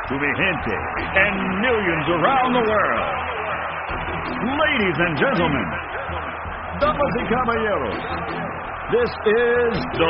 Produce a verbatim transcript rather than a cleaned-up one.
to mi gente and millions around the world. Ladies and gentlemen, damas y caballeros, this is the